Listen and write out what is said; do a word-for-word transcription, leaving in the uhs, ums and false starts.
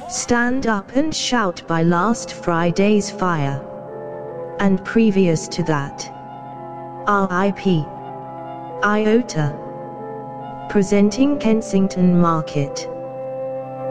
Stand Up and Shout by Last Friday's Fire. And previous to that, R I P Iota. Presenting Kensington Market.